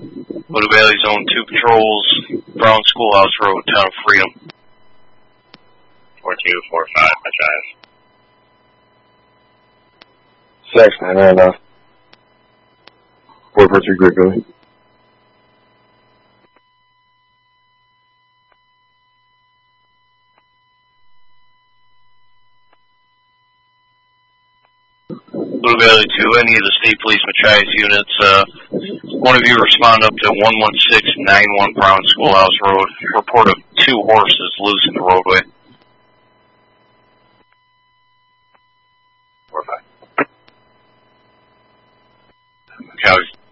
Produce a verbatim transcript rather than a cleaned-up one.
Blue Valley Zone two patrols, Brown Schoolhouse Road, Town of Freedom. four two four five, Metro. Six, nine, nine, nine. four four three, Great Billy. Blue Valley two, any of the state police Machias units, uh, one of you respond up to one one six nine one Brown Schoolhouse Road. Report of two horses loose in the roadway. four five. Copy.